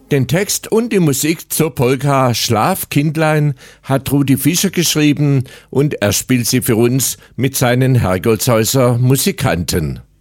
Den Text und die Musik zur Polka Schlaf, Kindlein hat Rudi Fischer geschrieben und er spielt sie für uns mit seinen Herrgotshäuser Musikanten.